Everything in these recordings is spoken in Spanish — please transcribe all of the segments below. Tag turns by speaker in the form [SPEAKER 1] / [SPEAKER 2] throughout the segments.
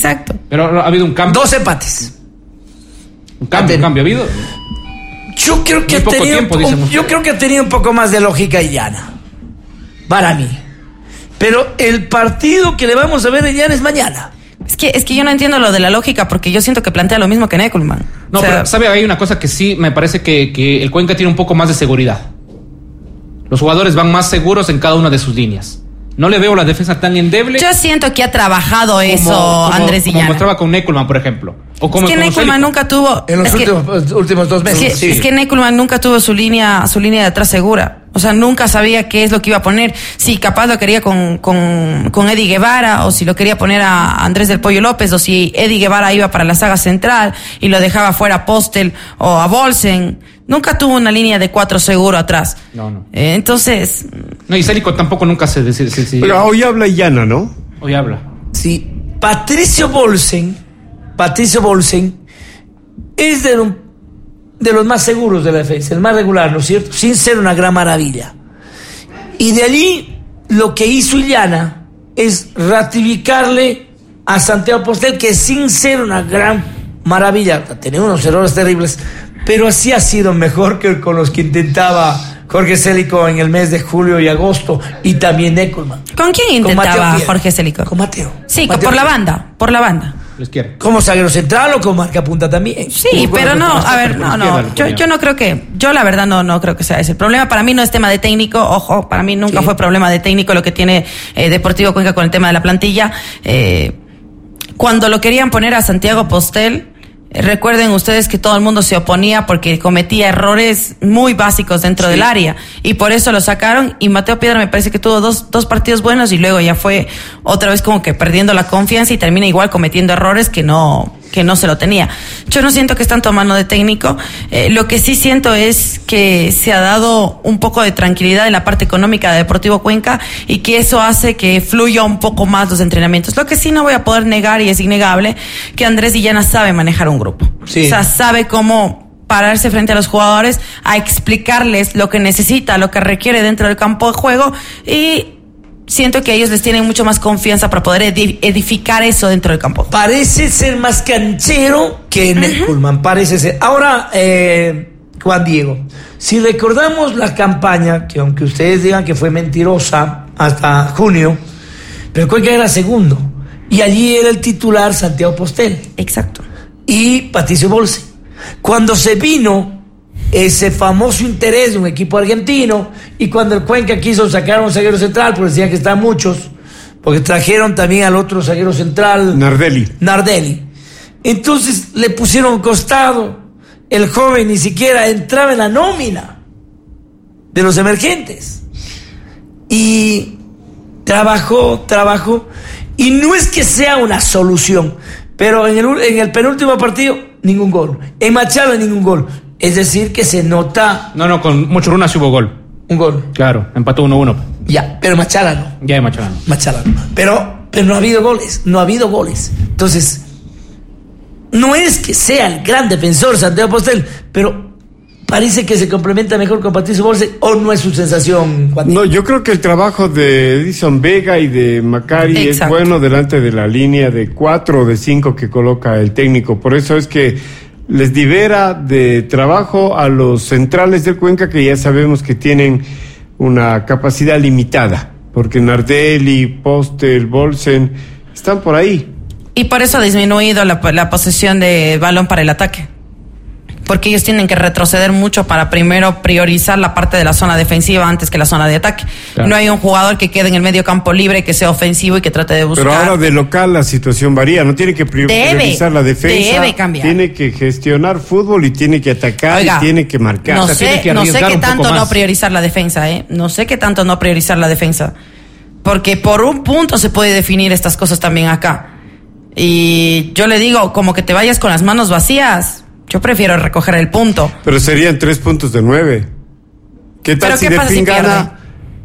[SPEAKER 1] Exacto.
[SPEAKER 2] Pero ha habido un cambio.
[SPEAKER 3] 2 empates.
[SPEAKER 2] Un cambio ha habido.
[SPEAKER 3] Yo creo que ha tenido un poco más de lógica Illana. Para mí. Pero el partido que le vamos a ver a Illana es mañana.
[SPEAKER 1] Es que yo no entiendo lo de la lógica, porque yo siento que plantea lo mismo que Neckelman.
[SPEAKER 2] No, pero sabe, hay una cosa que sí me parece que el Cuenca tiene un poco más de seguridad. Los jugadores van más seguros en cada una de sus líneas. No le veo la defensa tan endeble.
[SPEAKER 1] Yo siento que ha trabajado eso Andrés Illana.
[SPEAKER 2] Como mostraba con Neckelman, por ejemplo. O como
[SPEAKER 1] es que Neckelman nunca tuvo...
[SPEAKER 3] En los últimos 2 meses.
[SPEAKER 1] Es que Neckelman nunca tuvo su línea de atrás segura. O sea, nunca sabía qué es lo que iba a poner. Si capaz lo quería con Eddie Guevara, o si lo quería poner a Andrés del Pollo López, o si Eddie Guevara iba para la saga central y lo dejaba fuera a Postel o a Bolsen. Nunca tuvo una línea de 4 seguro atrás. No. Entonces...
[SPEAKER 2] No, y Célico tampoco nunca se decide.
[SPEAKER 4] Pero hoy habla Illana, ¿no?
[SPEAKER 2] Hoy habla.
[SPEAKER 3] Sí. Patricio Bolsen es de los más seguros de la defensa, el más regular, ¿no es cierto? Sin ser una gran maravilla. Y de allí lo que hizo Illana es ratificarle a Santiago Postel, que sin ser una gran maravilla, tenía unos errores terribles, pero así ha sido mejor que con los que intentaba Jorge Célico en el mes de julio y agosto, y también Neckelman.
[SPEAKER 1] ¿Con quién intentaba Jorge Célico?
[SPEAKER 3] Con Mateo.
[SPEAKER 1] Sí, Mateo por la banda.
[SPEAKER 3] ¿Como zaguero central o como marcapunta también?
[SPEAKER 1] Sí, pero no, a ver, no. Yo no creo que, la verdad no creo que sea ese. El problema para mí no es tema de técnico, ojo, para mí nunca fue problema de técnico lo que tiene Deportivo Cuenca con el tema de la plantilla. Cuando lo querían poner a Santiago Postel, recuerden ustedes que todo el mundo se oponía porque cometía errores muy básicos dentro del área, y por eso lo sacaron. Y Mateo Piedra me parece que tuvo dos partidos buenos, y luego ya fue otra vez como que perdiendo la confianza y termina igual cometiendo errores que no se lo tenía. Yo no siento que es tanto a mano de técnico. Lo que sí siento es que se ha dado un poco de tranquilidad en la parte económica de Deportivo Cuenca, y que eso hace que fluya un poco más los entrenamientos. Lo que sí no voy a poder negar, y es innegable, que Andrés Illana sabe manejar un grupo. Sí. O sea, sabe cómo pararse frente a los jugadores, a explicarles lo que necesita, lo que requiere dentro del campo de juego, y siento que ellos les tienen mucho más confianza para poder edificar eso dentro del campo.
[SPEAKER 3] Parece ser más canchero que Neckelman, parece ser. Ahora, Juan Diego, si recordamos la campaña, que aunque ustedes digan que fue mentirosa hasta junio, pero Cuenca era segundo, y allí era el titular Santiago Postel.
[SPEAKER 1] Exacto.
[SPEAKER 3] Y Patricio Bolsen. Cuando se vino ese famoso interés de un equipo argentino, y cuando el Cuenca quiso sacar a un zaguero central, porque decían que están muchos, porque trajeron también al otro zaguero central, Nardelli. Entonces le pusieron costado. El joven ni siquiera entraba en la nómina de los emergentes. Y trabajó, y no es que sea una solución, pero en el penúltimo partido, ningún gol. En Machala, ningún gol. Es decir, que se nota...
[SPEAKER 2] No, con Mochoruna sí hubo gol.
[SPEAKER 3] Un gol.
[SPEAKER 2] Claro, empató 1-1.
[SPEAKER 3] Ya, pero Machala no.
[SPEAKER 2] Ya, Machala no.
[SPEAKER 3] Pero no ha habido goles. Entonces, no es que sea el gran defensor Santiago Postel, pero parece que se complementa mejor con Patricio Bolsen, ¿o no es su sensación, Juan?
[SPEAKER 4] No, yo creo que el trabajo de Edison Vega y de Macari es bueno delante de la línea de 4 o de 5 que coloca el técnico. Por eso es que les libera de trabajo a los centrales del Cuenca, que ya sabemos que tienen una capacidad limitada, porque Nardelli, Postel, Bolsen están por ahí.
[SPEAKER 1] Y por eso ha disminuido la posesión de balón para el ataque, porque ellos tienen que retroceder mucho para primero priorizar la parte de la zona defensiva antes que la zona de ataque. Claro. No hay un jugador que quede en el medio campo libre, que sea ofensivo y que trate de buscar.
[SPEAKER 4] Pero ahora de local la situación varía, no tiene que priorizar la defensa,
[SPEAKER 1] debe cambiar.
[SPEAKER 4] Tiene que gestionar fútbol y tiene que atacar. Oiga, y tiene que marcar.
[SPEAKER 1] No sé qué tanto no priorizar la defensa, No sé qué tanto no priorizar la defensa, porque por un punto se puede definir estas cosas también acá. Y yo le digo, como que te vayas con las manos vacías. Yo prefiero recoger el punto.
[SPEAKER 4] Pero serían 3 puntos de 9. ¿Qué tal si Delfín gana?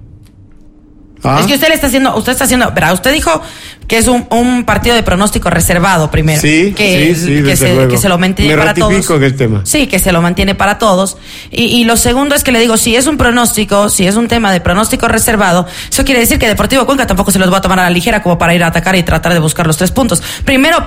[SPEAKER 1] Es que usted está haciendo, verá, usted dijo que es un partido de pronóstico reservado primero.
[SPEAKER 4] Sí,
[SPEAKER 1] que se lo mantiene para todos. Me ratifico
[SPEAKER 4] en el tema.
[SPEAKER 1] Sí, que se lo mantiene para todos. Y lo segundo es que le digo, si es un pronóstico, si es un tema de pronóstico reservado, eso quiere decir que Deportivo Cuenca tampoco se los va a tomar a la ligera como para ir a atacar y tratar de buscar los 3 puntos. Primero